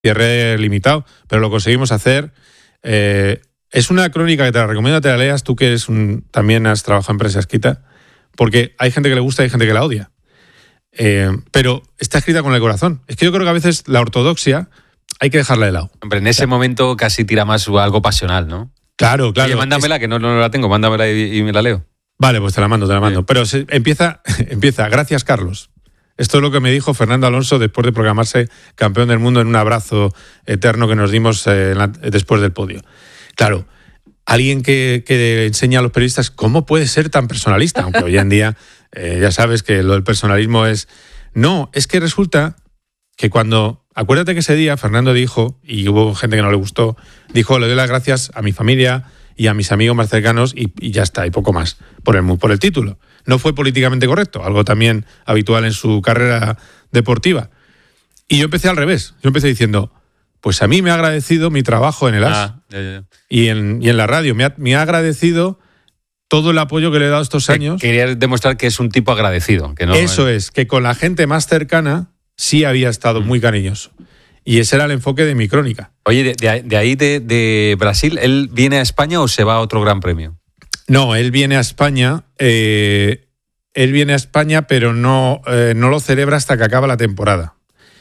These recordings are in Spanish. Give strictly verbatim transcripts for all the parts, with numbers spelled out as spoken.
cierre limitado, pero lo conseguimos hacer. Eh, es una crónica que te la recomiendo que te la leas, tú que eres un, también has trabajado en prensa escrita, porque hay gente que le gusta y hay gente que la odia. Eh, pero está escrita con el corazón. Es que yo creo que a veces la ortodoxia hay que dejarla de lado. Hombre, en ese momento casi tira más algo pasional, ¿no? Claro, claro. Oye, mándamela, es... que no, no la tengo, mándamela y, y me la leo. Vale, pues te la mando, te la mando. Bien. Pero se, empieza, empieza, gracias Carlos. Esto es lo que me dijo Fernando Alonso después de proclamarse campeón del mundo en un abrazo eterno que nos dimos eh, la, después del podio. Claro, alguien que, que enseña a los periodistas cómo puede ser tan personalista, aunque hoy en día eh, ya sabes que lo del personalismo es... No, es que resulta que cuando... Acuérdate que ese día Fernando dijo, y hubo gente que no le gustó, dijo, le doy las gracias a mi familia y a mis amigos más cercanos y, y ya está, y poco más, por el, por el título. No fue políticamente correcto, algo también habitual en su carrera deportiva. Y yo empecé al revés, yo empecé diciendo, pues a mí me ha agradecido mi trabajo en el A S Ah, ya, ya. Y, en, y en la radio, me ha, me ha agradecido todo el apoyo que le he dado estos años. Quería demostrar que es un tipo agradecido. Que no, Eso es, que con la gente más cercana sí había estado muy cariñoso. Y ese era el enfoque de mi crónica. Oye, de, de, de ahí de, de Brasil, ¿él viene a España o se va a otro gran premio? No, él viene a España, eh, él viene a España, pero no, eh, no lo celebra hasta que acaba la temporada.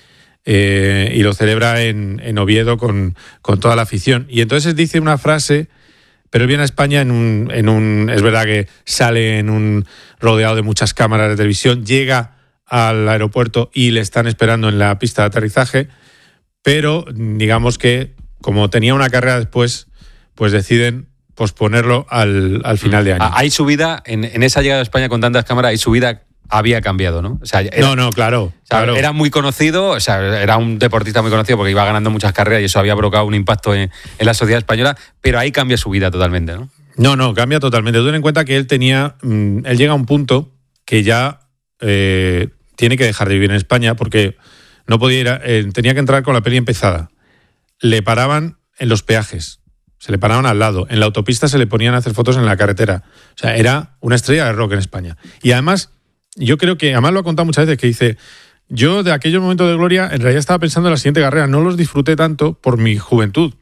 Eh, y lo celebra en, en Oviedo con, con toda la afición. Y entonces dice una frase, pero él viene a España en un, en un... Es verdad que sale en un rodeado de muchas cámaras de televisión, llega al aeropuerto y le están esperando en la pista de aterrizaje, pero digamos que como tenía una carrera después, pues deciden posponerlo al, al final de año. Hay su vida, en, en esa llegada a España con tantas cámaras, hay su vida había cambiado, ¿no? O sea, era, no, no, claro, o sea, claro. Era muy conocido, o sea, era un deportista muy conocido porque iba ganando muchas carreras y eso había provocado un impacto en, en la sociedad española, pero ahí cambia su vida totalmente, ¿no? No, no, cambia totalmente. Tú ten en cuenta que él tenía, mmm, él llega a un punto que ya eh, tiene que dejar de vivir en España porque no podía ir, a, eh, tenía que entrar con la peli empezada. Le paraban en los peajes, se le paraban al lado, en la autopista se le ponían a hacer fotos en la carretera. O sea, era una estrella de rock en España. Y además, yo creo que, además lo ha contado muchas veces, que dice, yo de aquellos momentos de gloria, en realidad estaba pensando en la siguiente carrera, no los disfruté tanto por mi juventud.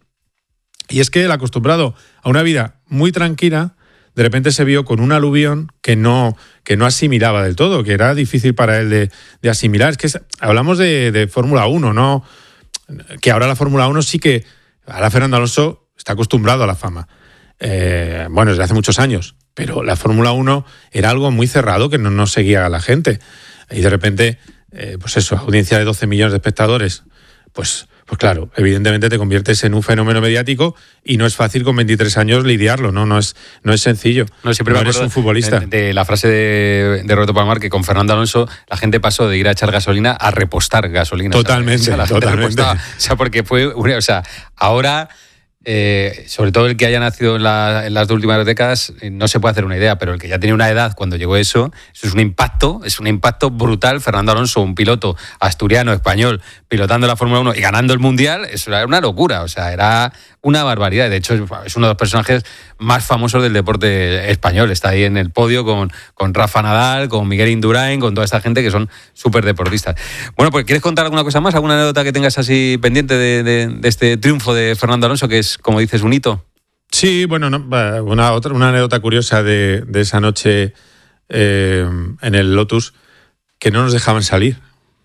Y es que él, acostumbrado a una vida muy tranquila, de repente se vio con un aluvión que no, que no asimilaba del todo, que era difícil para él de, de asimilar. Es que es, hablamos de, de Fórmula uno, ¿no? Que ahora la Fórmula uno sí que... Ahora Fernando Alonso está acostumbrado a la fama. Eh, bueno, desde hace muchos años. Pero la Fórmula uno era algo muy cerrado que no, no seguía a la gente. Y de repente, eh, pues eso, audiencia de doce millones de espectadores, pues... Pues claro, evidentemente te conviertes en un fenómeno mediático y no es fácil con veintitrés años lidiarlo, ¿no? No es, no es sencillo. No, siempre no me eres un futbolista. De, de la frase de, de Roberto Palomar que con Fernando Alonso la gente pasó de ir a echar gasolina a repostar gasolina. Totalmente, o sea, la totalmente. Gente repostaba, o sea, porque fue... O sea, ahora... Eh, sobre todo el que haya nacido en, la, en las dos últimas décadas, eh, no se puede hacer una idea, pero el que ya tenía una edad cuando llegó eso, eso es un impacto, es un impacto brutal. Fernando Alonso, un piloto asturiano, español, pilotando la Fórmula uno y ganando el Mundial, eso era una locura, o sea, era una barbaridad. De hecho, es uno de los personajes más famosos del deporte español. Está ahí en el podio con, con Rafa Nadal, con Miguel Indurain, con toda esta gente que son súper deportistas. Bueno, pues ¿quieres contar alguna cosa más? ¿Alguna anécdota que tengas así pendiente de, de, de este triunfo de Fernando Alonso, que es, como dices, un hito? Sí, bueno, no, una, otra, una anécdota curiosa de, de esa noche eh, en el Lotus, que no nos dejaban salir.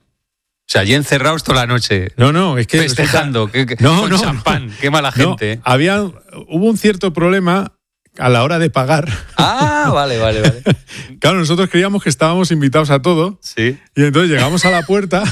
O sea, allí encerrados toda la noche. No, no, es que... Festejando, que, que, no, con no, champán, qué mala gente. No, había, hubo un cierto problema a la hora de pagar. Ah, vale, vale, vale. Claro, nosotros creíamos que estábamos invitados a todo. Sí. Y entonces llegamos a la puerta.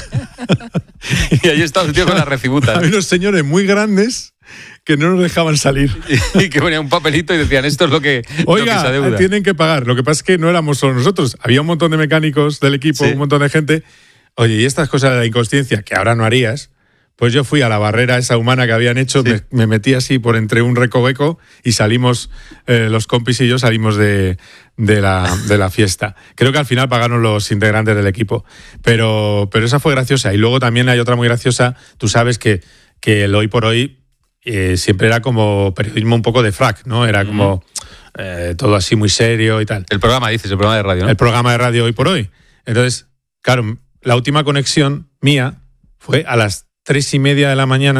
Y ahí estaba el tío con la recibuta. Había unos señores muy grandes que no nos dejaban salir. Y que ponían un papelito y decían, esto es lo que, Oiga, lo que se adeuda. Tienen que pagar. Lo que pasa es que no éramos solo nosotros. Había un montón de mecánicos del equipo, sí. Un montón de gente. Oye, y estas cosas de la inconsciencia, que ahora no harías, pues yo fui a la barrera esa humana que habían hecho, sí. me, me metí así por entre un recoveco y salimos, eh, los compis y yo salimos de, de, la, de la fiesta. Creo que al final pagaron los integrantes del equipo, pero, pero esa fue graciosa. Y luego también hay otra muy graciosa. Tú sabes que, que el Hoy por Hoy eh, siempre era como periodismo un poco de frac, ¿no? Era como eh, todo así muy serio y tal. El programa, dices, el programa de radio, ¿no? El programa de radio Hoy por Hoy. Entonces, claro, la última conexión mía fue a las tres y media de la mañana